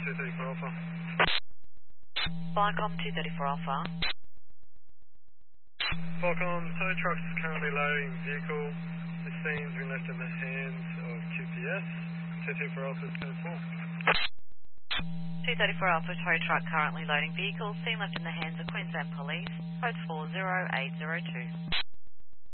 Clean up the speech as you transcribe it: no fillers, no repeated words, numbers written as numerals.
234 Alpha. Viacom 234 Alpha. Falcon, tow trucks currently loading vehicle. This scene's been left in the hands of QPS. 234 Alpha is code 4. 234 Alpha tow truck currently loading vehicles. Scene left in the hands of Queensland Police. Code 40802.